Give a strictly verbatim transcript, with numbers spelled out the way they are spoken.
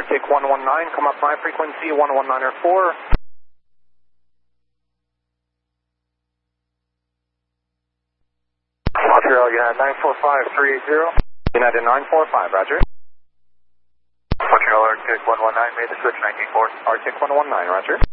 Arctic one one nine, come up my frequency one one nine four. Montreal United nine four five three eight zero. United nine four five, roger. Montreal Arctic one one nine, made the switch nineteen four. Arctic one one nine, roger.